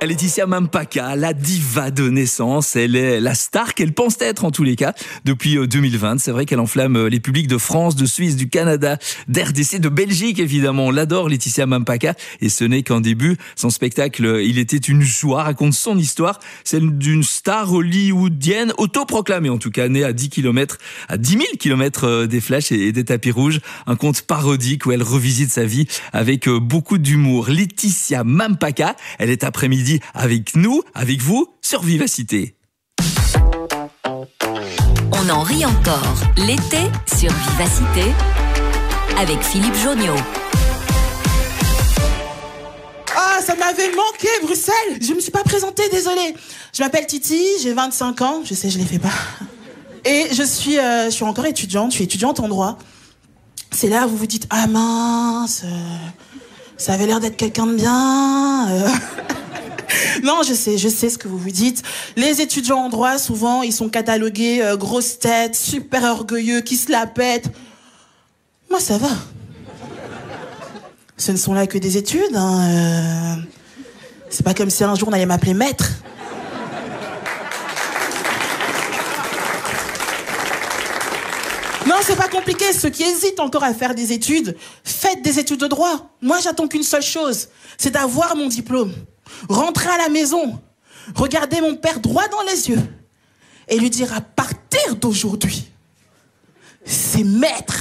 Laetitia Mampaka, la diva de naissance, elle est la star qu'elle pense être en tous les cas depuis 2020. C'est vrai qu'elle enflamme les publics de France, de Suisse, du Canada, d'RDC, de Belgique évidemment. On l'adore Laetitia Mampaka et ce n'est qu'un début. Son spectacle Il était une joie raconte son histoire, celle d'une star hollywoodienne autoproclamée en tout cas, née à 10 000 km des flashs et des tapis rouges. Un conte parodique où elle revisite sa vie avec beaucoup d'humour. Laetitia Mampaka, elle est après-midi avec nous, avec vous, sur Vivacité. On en rit encore l'été sur Vivacité avec Philippe Jonniot. Ah, ça m'avait manqué, Bruxelles. Je me suis pas présentée, désolée. Je m'appelle Titi, j'ai 25 ans. Je sais, je les fais pas. Et je suis encore étudiante. Je suis étudiante en droit. C'est là où vous vous dites, ah mince, ça avait l'air d'être quelqu'un de bien. Non, je sais ce que vous vous dites. Les étudiants en droit, souvent, ils sont catalogués grosses têtes, super orgueilleux, qui se la pètent. Moi, ça va. Ce ne sont là que des études. Hein. C'est pas comme si un jour on allait m'appeler maître. Non, c'est pas compliqué. Ceux qui hésitent encore à faire des études, faites des études de droit. Moi, j'attends qu'une seule chose, c'est d'avoir mon diplôme. Rentrer à la maison, regarder mon père droit dans les yeux et lui dire à partir d'aujourd'hui, c'est maître.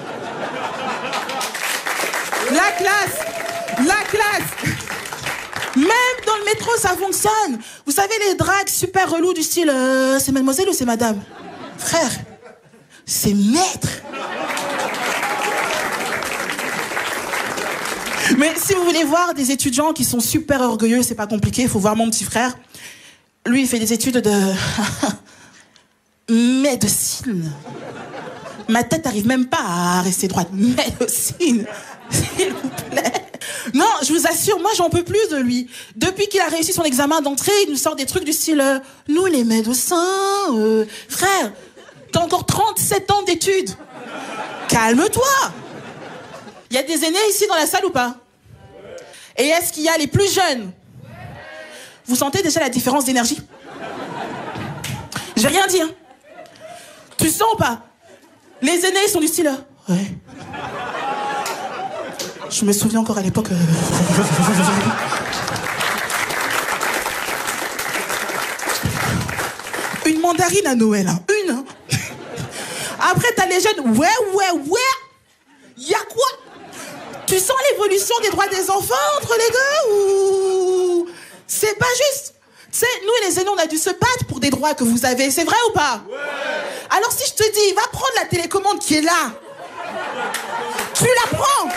La classe. Même dans le métro, ça fonctionne. Vous savez, les drags super relous du style c'est mademoiselle ou c'est madame? Frère, c'est maître. Mais si vous voulez voir des étudiants qui sont super orgueilleux, c'est pas compliqué, il faut voir mon petit frère. Lui, il fait des études de médecine. Ma tête n'arrive même pas à rester droite. Médecine, s'il vous plaît. Non, je vous assure, moi, j'en peux plus de lui. Depuis qu'il a réussi son examen d'entrée, il nous sort des trucs du style nous, les médecins, frère, t'as encore 37 ans d'études. Calme-toi. Il y a des aînés ici dans la salle ou pas? Et est-ce qu'il y a les plus jeunes? Vous sentez déjà la différence d'énergie? J'ai rien dit, hein. Tu sens ou pas? Les aînés, ils sont du style ouais. Je me souviens encore à l'époque... Une mandarine à Noël, hein. Une, hein. Après, t'as les jeunes... Ouais. Y'a quoi? Tu sens l'évolution des droits des enfants entre les deux ou... C'est pas juste. Tu sais, nous les aînés, on a dû se battre pour des droits que vous avez. C'est vrai ou pas? Ouais. Alors si je te dis, va prendre la télécommande qui est là. Tu la prends.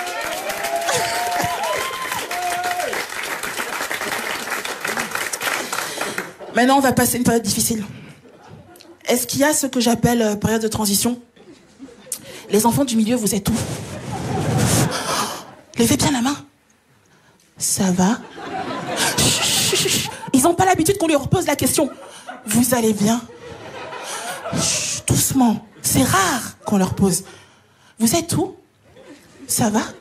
Maintenant, on va passer une période difficile. Est-ce qu'il y a ce que j'appelle période de transition? Les enfants du milieu, vous êtes où? Levez bien la main. Ça va? Chut. Ils n'ont pas l'habitude qu'on leur pose la question. Vous allez bien? Chut, doucement. C'est rare qu'on leur pose. Vous êtes où? Ça va?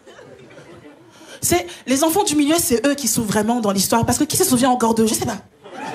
Les enfants du milieu, c'est eux qui sont vraiment dans l'histoire. Parce que qui se souvient encore d'eux? Je sais pas.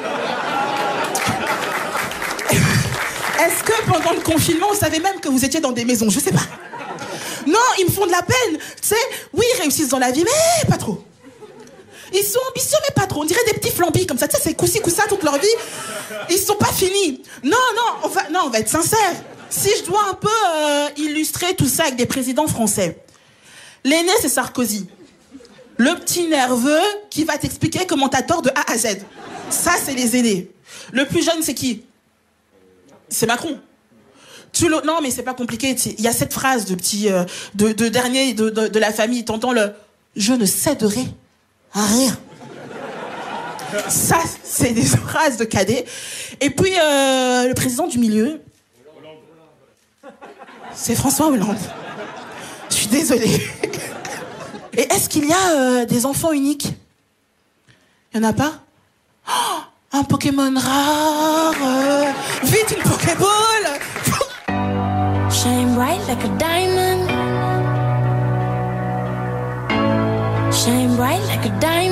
Est-ce que pendant le confinement, vous savez même que vous étiez dans des maisons? Je sais pas. Non, ils me font de la peine. Tu sais, oui, ils réussissent dans la vie, mais pas trop. Ils sont ambitieux, mais pas trop. On dirait des petits flambis comme ça. Tu sais, c'est coussi coussa toute leur vie. Ils sont pas finis. Non, on va être sincère. Si je dois un peu illustrer tout ça avec des présidents français. L'aîné, c'est Sarkozy. Le petit nerveux qui va t'expliquer comment t'as tort de A à Z. Ça, c'est les aînés. Le plus jeune, c'est qui? C'est Macron. Non, mais c'est pas compliqué. Il y a cette phrase de petit, de dernier de la famille. T'entends le « je ne céderai à rien ». Ça, c'est des phrases de cadet. Et puis, le président du milieu, c'est François Hollande. Je suis désolée. Et est-ce qu'il y a des enfants uniques? Il y en a pas? Oh, un Pokémon rare. Vite, une Pokéball. Shine bright like a diamond. Shine bright like a diamond.